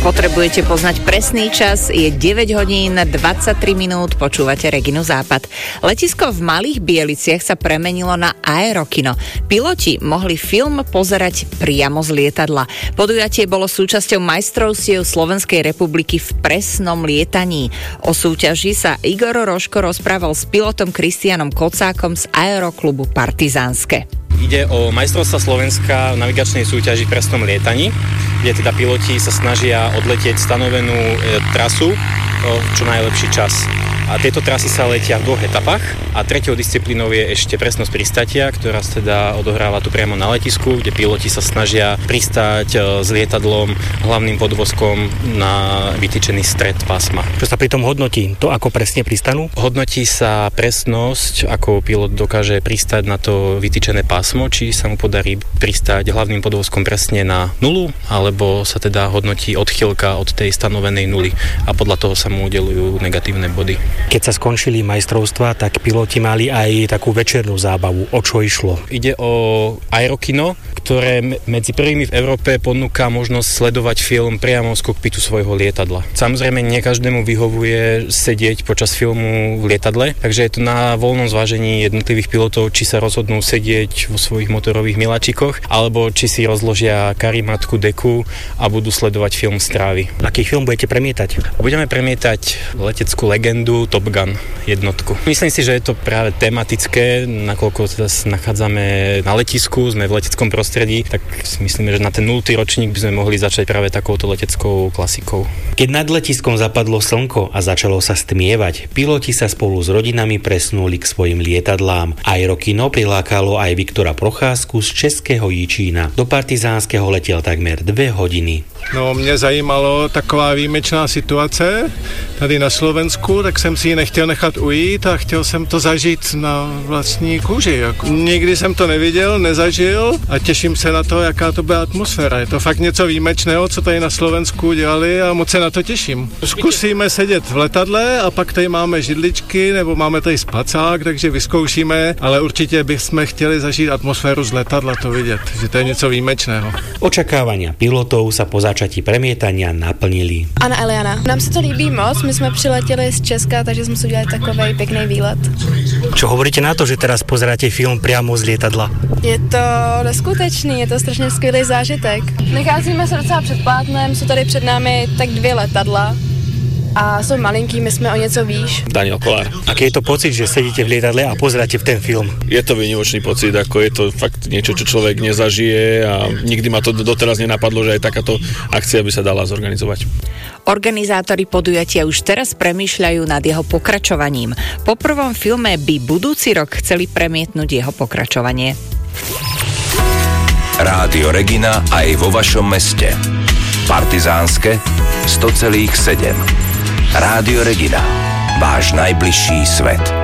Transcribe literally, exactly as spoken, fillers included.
Potrebujete poznať presný čas, je deväť hodín dvadsaťtri minút, počúvate Reginu Západ. Letisko v Malých Bieliciach sa premenilo na aerokino. Piloti mohli film pozerať priamo z lietadla. Podujatie bolo súčasťou majstrovstiev Slovenskej republiky v presnom lietaní. O súťaži sa Igor Roško rozprával s pilotom Kristianom Kocákom z aeroklubu Partizánske. Ide o majstrovstvá Slovenska v navigačnej súťaži v presnom lietaní, kde teda piloti sa snažia odletieť stanovenú e, trasu o čo najlepší čas. A tieto trasy sa letia v dvoch etapách a treťou disciplínou je ešte presnosť pristátia, ktorá sa teda odohráva tu priamo na letisku, kde piloti sa snažia pristáť s lietadlom, hlavným podvozkom na vytýčený stred pásma. Čo sa pri tom hodnotí? To, ako presne pristanú? Hodnotí sa presnosť, ako pilot dokáže pristáť na to vytýčené pásmo, či sa mu podarí pristáť hlavným podvozkom presne na nulu, alebo sa teda hodnotí odchýlka od tej stanovenej nuly a podľa toho sa mu udeľujú negatívne body. Keď sa skončili majstrovstvá, tak piloti mali aj takú večernú zábavu. O čo išlo? Ide o aerokino, ktoré medzi prvými v Európe ponúka možnosť sledovať film priamo z kokpitu svojho lietadla. Samozrejme, nie každému vyhovuje sedieť počas filmu v lietadle, takže je to na voľnom zvážení jednotlivých pilotov, či sa rozhodnú sedieť vo svojich motorových miláčikoch, alebo či si rozložia karimatku, deku a budú sledovať film z trávy. Aký film budete premietať? Budeme premietať leteckú legendu Top Gun jednotku. Myslím si, že je to práve tematické, nakoľko teda sa nachádzame na letisku, sme v leteckom prostredí, tak si myslíme, že na ten nultý ročník by sme mohli začať práve takouto leteckou klasikou. Keď nad letiskom zapadlo slnko a začalo sa stmievať, piloti sa spolu s rodinami presnuli k svojim lietadlám. Aerokino prilákalo aj Viktora Procházku z českého Jičína. Do Partizánskeho letěl takmer dvě hodiny. No, mě zajímalo taková výjimečná situace tady na Slovensku, tak jsem si ji nechtěl nechat ujít a chtěl jsem to zažít na vlastní kůži. Nikdy jsem to neviděl, nezažil a těším se na to, jaká to byla atmosféra. Je to fakt něco výjimečného, co tady na Slovensku dělali a moc se na to těším. Zkusíme sedět v letadle a pak tady máme židličky nebo máme tady spacák, takže vyzkoušíme, ale určitě bychom chtěli zažít atmosféru z letadla, to vidět, že to je něco výjimečného. Očakávania pilotov sa po začatí premietania naplnili. Ana Eliana, nám se to líbí moc, my jsme přiletěli z Česka, takže jsme si udělali takovej pěkný výlet. Čo hovoríte na to, že teraz pozeráte film priamo z lietadla? Je to neskutečný, je to strašně skvělý zážitek. Nacházíme se docela před plátnem, jsou tady před námi tak dvě letadla a jsou malinký, my jsme o něco výš. Daniel Kolár. Aký je to pocit, že sedíte v lietadle a pozeráte v ten film? Je to výnimočný pocit, ako je to fakt niečo, čo človek nezažije a nikdy ma to doteraz nenapadlo, že aj takáto akcia by sa dala zorganizovať. Organizátori podujatia už teraz premýšľajú nad jeho pokračovaním. Po prvom filme by budúci rok chceli premietnúť jeho pokračovanie. Rádio Regina aj vo vašom meste. Partizánske sto celá sedem. Rádio Regina. Váš najbližší svet.